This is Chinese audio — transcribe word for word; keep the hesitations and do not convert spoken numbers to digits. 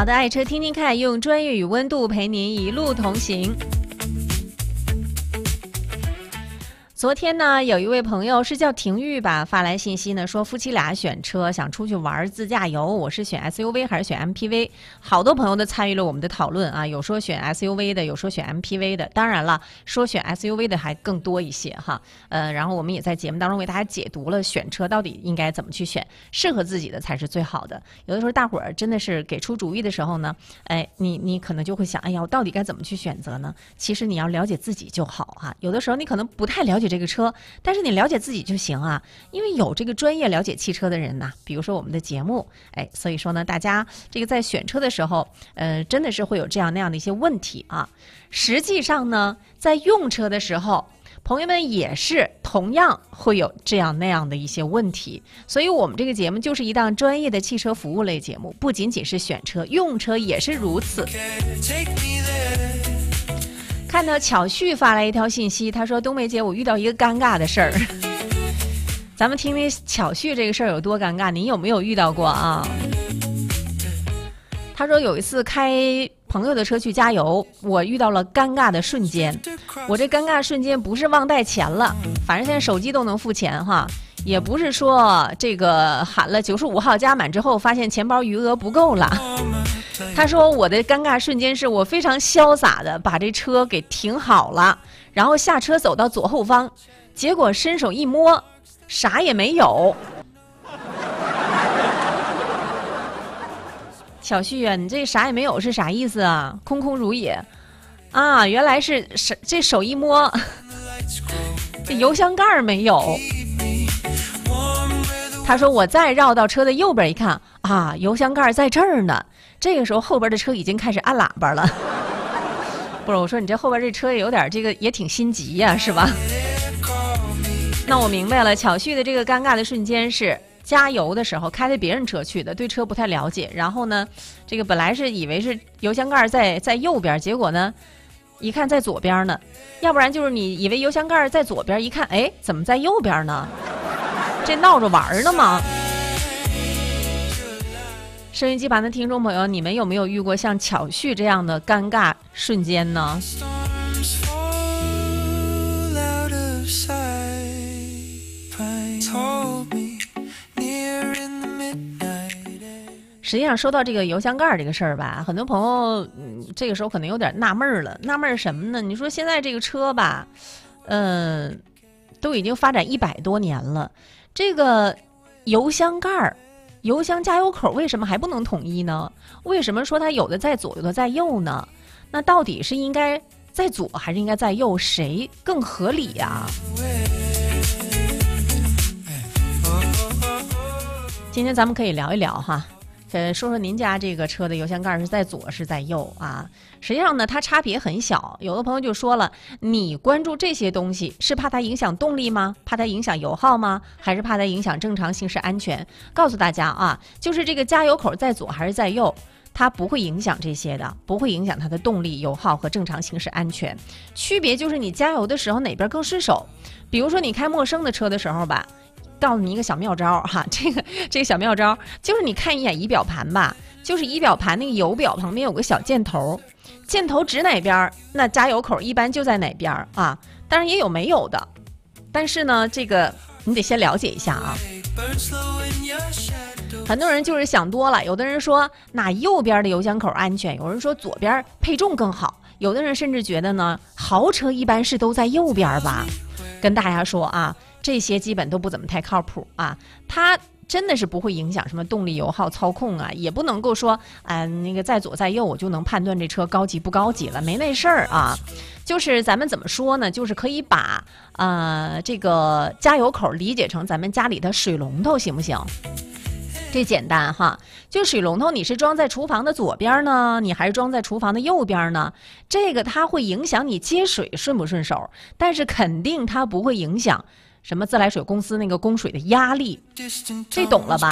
好的，爱车听听看，用专业与温度陪您一路同行。昨天呢，有一位朋友是叫婷玉吧，发来信息呢，说夫妻俩选车想出去玩自驾游，我是选 S U V 还是选 M P V？ 好多朋友都参与了我们的讨论啊，有说选 S U V 的，有说选 M P V 的。当然了，说选 S U V 的还更多一些哈。呃，然后我们也在节目当中为大家解读了选车到底应该怎么去选，适合自己的才是最好的。有的时候大伙儿真的是给出主意的时候呢，哎，你你可能就会想，哎呀，我到底该怎么去选择呢？其实你要了解自己就好哈。有的时候你可能不太了解这个车，但是你了解自己就行啊，因为有这个专业了解汽车的人呐，比如说我们的节目，哎，所以说呢，大家这个在选车的时候，呃，真的是会有这样那样的一些问题啊。实际上呢，在用车的时候，朋友们也是同样会有这样那样的一些问题，所以我们这个节目就是一档专业的汽车服务类节目，不仅仅是选车，用车也是如此。看到巧旭发来一条信息，他说：“冬梅姐，我遇到一个尴尬的事儿。”咱们听听巧旭这个事儿有多尴尬，您有没有遇到过啊？他说有一次开朋友的车去加油，我遇到了尴尬的瞬间。我这尴尬瞬间不是忘带钱了，反正现在手机都能付钱哈。也不是说这个喊了九十五号加满之后，发现钱包余额不够了。他说我的尴尬瞬间是我非常潇洒的把这车给停好了，然后下车走到左后方，结果伸手一摸，啥也没有。小旭啊，你这啥也没有是啥意思啊？空空如也啊，原来是这手一摸，这油箱盖没有。他说我再绕到车的右边一看啊，油箱盖在这儿呢。这个时候后边的车已经开始按喇叭了。不是，我说你这后边这车也有点这个也挺心急呀、啊，是吧？那我明白了，巧旭的这个尴尬的瞬间是加油的时候开的别人车去的，对车不太了解，然后呢这个本来是以为是油箱盖在在右边，结果呢一看在左边呢，要不然就是你以为油箱盖在左边，一看哎怎么在右边呢？这闹着玩呢吗？收音机旁的听众朋友，你们有没有遇过像巧旭这样的尴尬瞬间呢？实际上说到这个油箱盖这个事儿吧，很多朋友、嗯、这个时候可能有点纳闷了。纳闷什么呢？你说现在这个车吧，嗯、呃，都已经发展一百多年了，这个油箱盖、油箱加油口为什么还不能统一呢？为什么说它有的在左，有的在右呢？那到底是应该在左还是应该在右？谁更合理呀？今天咱们可以聊一聊哈。呃，说说您家这个车的油箱盖是在左是在右啊？实际上呢，它差别很小。有的朋友就说了，你关注这些东西是怕它影响动力吗？怕它影响油耗吗？还是怕它影响正常行驶安全？告诉大家啊，就是这个加油口在左还是在右，它不会影响这些的，不会影响它的动力、油耗和正常行驶安全。区别就是你加油的时候哪边更顺手。比如说你开陌生的车的时候吧，告诉你一个小妙招哈，这个这个小妙招就是你看一眼仪表盘吧，就是仪表盘那个油表旁边有个小箭头，箭头指哪边，那加油口一般就在哪边啊。当然也有没有的，但是呢，这个你得先了解一下啊。很多人就是想多了，有的人说那右边的油箱口安全，有人说左边配重更好，有的人甚至觉得呢，豪车一般是都在右边吧。跟大家说啊，这些基本都不怎么太靠谱啊，它真的是不会影响什么动力、油耗、操控啊，也不能够说啊、呃、那个在左在右我就能判断这车高级不高级了，没那事儿啊。就是咱们怎么说呢，就是可以把呃这个加油口理解成咱们家里的水龙头，行不行？这简单哈，就水龙头你是装在厨房的左边呢，你还是装在厨房的右边呢？这个它会影响你接水顺不顺手，但是肯定它不会影响什么自来水公司那个供水的压力，这懂了吧？